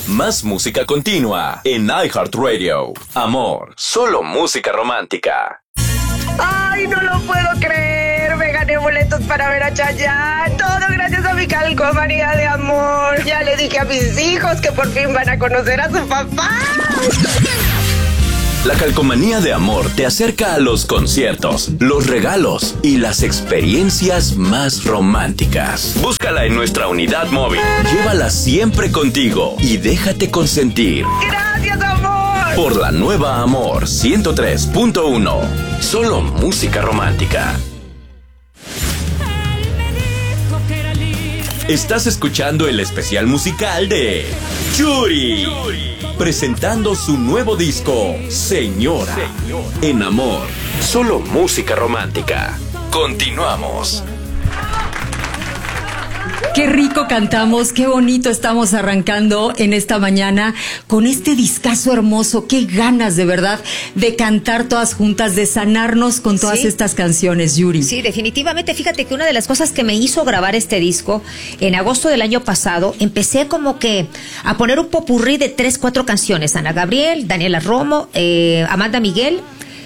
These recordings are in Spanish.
Más música continua en iHeartRadio. Amor, solo música romántica. ¡Ay, no lo puedo creer! Me gané boletos para ver a Chayanne. Todo gracias a mi calcomanía de amor. Ya le dije a mis hijos que por fin van a conocer a su papá. La calcomanía de amor te acerca a los conciertos, los regalos y las experiencias más románticas. Búscala en nuestra unidad móvil. Llévala siempre contigo y déjate consentir. ¡Gracias, amor! Por la nueva Amor 103.1. Solo música romántica. Estás escuchando el especial musical de Yuri, presentando su nuevo disco, Señora. En Amor, solo música romántica. Continuamos. Qué rico cantamos, qué bonito estamos arrancando en esta mañana con este discazo hermoso. Qué ganas de verdad de cantar todas juntas, de sanarnos con todas estas canciones, Yuri. Sí, definitivamente. Fíjate que una de las cosas que me hizo grabar este disco, en agosto del año pasado, empecé como que a poner un popurrí de 3, 4 canciones. Ana Gabriel, Daniela Romo, Amanda Miguel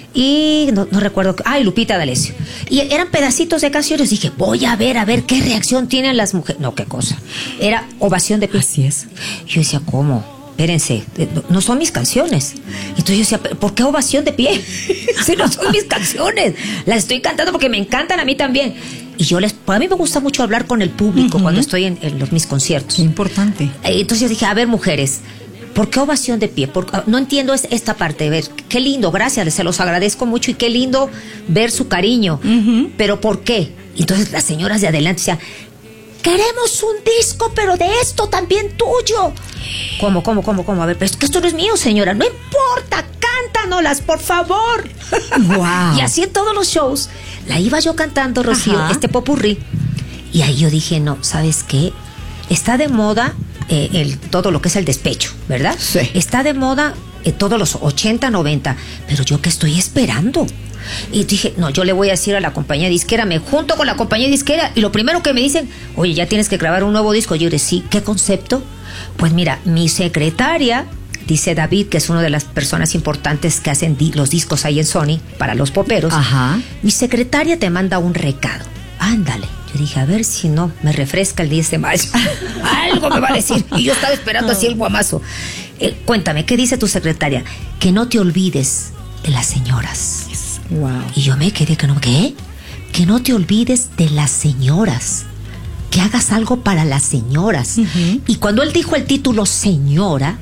y no recuerdo, y Lupita D'Alessio. Y eran pedacitos de canciones. Dije, voy a ver qué reacción tienen las mujeres. No, qué cosa. Era ovación de pie. Así es. Yo decía, ¿cómo? Espérense, no son mis canciones. Entonces yo decía, ¿por qué ovación de pie? Si no son mis canciones. Las estoy cantando porque me encantan a mí también. Y a mí me gusta mucho hablar con el público cuando estoy en mis conciertos. Qué importante. Entonces yo dije, a ver, mujeres, ¿por qué ovación de pie? No entiendo esta parte. Ver, qué lindo, gracias, se los agradezco mucho y qué lindo ver su cariño. Pero ¿por qué? Entonces las señoras de adelante decían, queremos un disco, pero de esto también tuyo. ¿Cómo? A ver, pero es que esto no es mío, señora. No importa, cántanoslas, por favor. Wow. Y así en todos los shows, la iba yo cantando, Rocío, este popurrí. Y ahí yo dije, no, ¿sabes qué? Está de moda todo lo que es el despecho, ¿verdad? Sí. Está de moda todos los 80, 90, pero yo qué estoy esperando. Y dije, no, yo le voy a decir a la compañía disquera, me junto con la compañía disquera y lo primero que me dicen, oye, ya tienes que grabar un nuevo disco. Yo dije, sí, ¿qué concepto? Pues mira, mi secretaria, dice David, que es una de las personas importantes que hacen los discos ahí en Sony para los poperos. Ajá. Mi secretaria te manda un recado. Ándale. Yo dije, a ver si no me refresca el 10 de mayo. Algo me va a decir. Y yo estaba esperando así el guamazo. Cuéntame, ¿qué dice tu secretaria? Que no te olvides de las señoras. Wow. Y yo me quedé, ¿qué? Que no te olvides de las señoras. Que hagas algo para las señoras. Y cuando él dijo el título Señoras,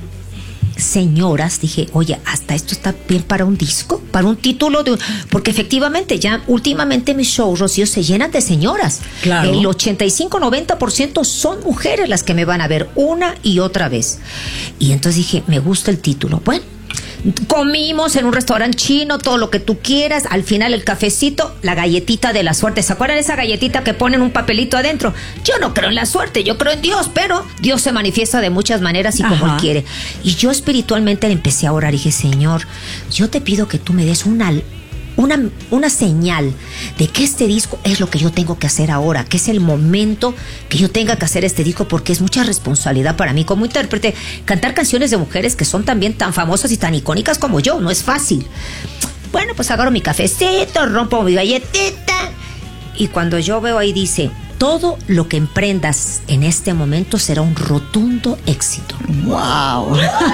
dije, oye, hasta esto está bien para un disco, para un título porque efectivamente ya últimamente mis shows, Rocío, se llenan de señoras. Claro. El 85-90% son mujeres las que me van a ver una y otra vez. Y entonces dije, me gusta el título. Bueno, comimos en un restaurante chino, todo lo que tú quieras. Al final el cafecito, la galletita de la suerte. ¿Se acuerdan de esa galletita que ponen un papelito adentro? Yo no creo en la suerte, yo creo en Dios, pero Dios se manifiesta de muchas maneras y como Él quiere. Y yo espiritualmente le empecé a orar y dije, Señor, yo te pido que tú me des una señal de que este disco es lo que yo tengo que hacer ahora, que es el momento que yo tenga que hacer este disco, porque es mucha responsabilidad para mí como intérprete cantar canciones de mujeres que son también tan famosas y tan icónicas como yo. No es fácil. Bueno, pues agarro mi cafecito, rompo mi galletita y cuando yo veo ahí dice, todo lo que emprendas en este momento será un rotundo éxito. Wow.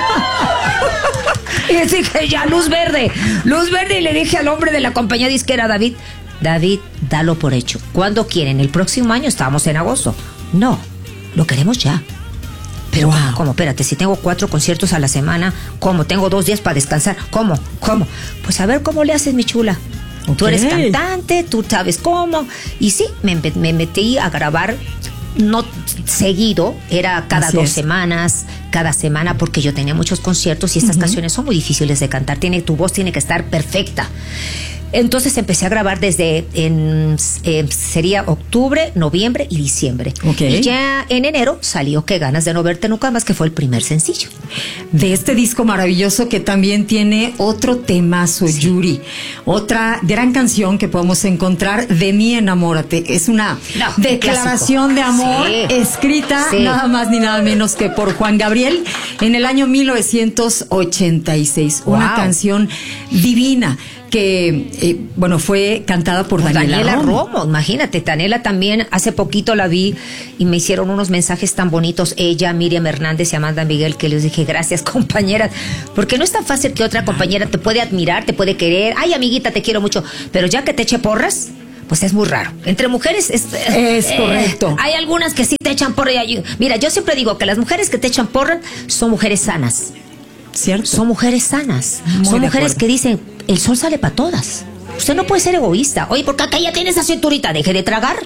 Y dije, ya, luz verde. Y le dije al hombre de la compañía disquera, David, dalo por hecho. ¿Cuándo quieren? ¿El próximo año? Estábamos en agosto. No, lo queremos ya. Pero ¿cómo? Espérate, si tengo 4 conciertos a la semana, ¿cómo? Tengo 2 días para descansar. ¿Cómo? Pues a ver cómo le haces, mi chula. Okay. Tú eres cantante, tú sabes cómo. Y sí, me metí a grabar. No seguido, era cada 2 semanas, cada semana, porque yo tenía muchos conciertos y estas canciones son muy difíciles de cantar. Tu voz tiene que estar perfecta. Entonces empecé a grabar desde sería octubre, noviembre y diciembre. Okay. Y ya en enero salió Qué ganas de no verte nunca más, que fue el primer sencillo. De este disco maravilloso que también tiene otro temazo, sí. Yuri. Otra gran canción que podemos encontrar, De mí enamórate. Es una declaración de amor, sí. Escrita nada más ni nada menos que por Juan Gabriel en el año 1986. Wow. Una canción divina que, fue cantada por Daniela Romo. Imagínate, Daniela también, hace poquito la vi y me hicieron unos mensajes tan bonitos, ella, Miriam Hernández y Amanda Miguel, que les dije, gracias, compañeras, porque no es tan fácil que otra compañera te puede admirar, te puede querer, ay, amiguita, te quiero mucho, pero ya que te eche porras, pues es muy raro. Entre mujeres es correcto. Hay algunas que sí te echan porra. Mira, yo siempre digo que las mujeres que te echan porra son mujeres sanas. ¿Cierto? Son mujeres sanas. Muy son mujeres acuerdo. Que dicen, el sol sale para todas. Usted no puede ser egoísta. Oye, ¿por qué acá ya tiene esa cinturita? Deje de tragar.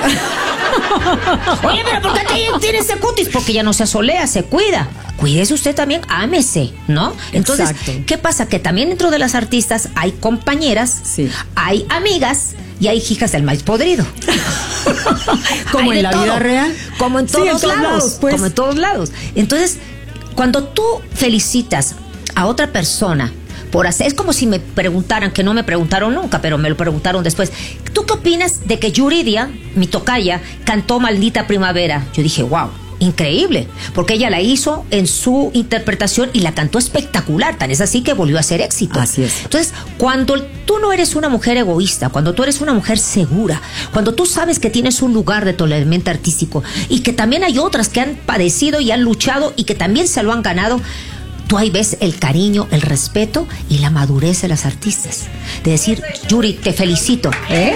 Oye, pero ¿por qué acá ya tiene ese cutis? Porque ya no se asolea, se cuida. Cuídese usted también, ámese, ¿no? Entonces, exacto. ¿Qué pasa? Que también dentro de las artistas hay compañeras, sí. Hay amigas y hay hijas del maíz podrido. Como en la vida real. Como en todos lados. Pues. Como en todos lados. Entonces, cuando tú felicitas a otra persona por hacer, es como si me preguntaran, que no me preguntaron nunca, pero me lo preguntaron después, ¿tú qué opinas de que Yuridia, mi tocaya, cantó Maldita Primavera? Yo dije, wow, increíble, porque ella la hizo en su interpretación y la cantó espectacular, tan es así que volvió a ser éxito. Así es. Entonces, cuando tú no eres una mujer egoísta, cuando tú eres una mujer segura, cuando tú sabes que tienes un lugar de toleramiento artístico y que también hay otras que han padecido y han luchado y que también se lo han ganado, tú ahí ves el cariño, el respeto y la madurez de las artistas. De decir, Yuri, te felicito.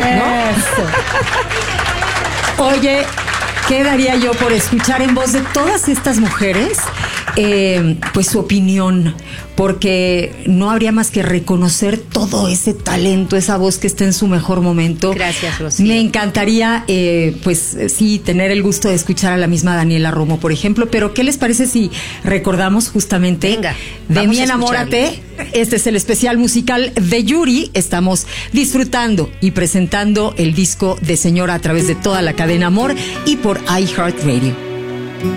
¿No? Oye, ¿qué daría yo por escuchar en voz de todas estas mujeres pues su opinión? Porque no habría más que reconocer todo ese talento, esa voz que está en su mejor momento. Gracias, Rocío. Me encantaría, tener el gusto de escuchar a la misma Daniela Romo, por ejemplo. Pero, ¿qué les parece si recordamos justamente De mí enamórate? Este es el especial musical de Yuri. Estamos disfrutando y presentando el disco de Señora a través de toda la cadena Amor y por iHeartRadio.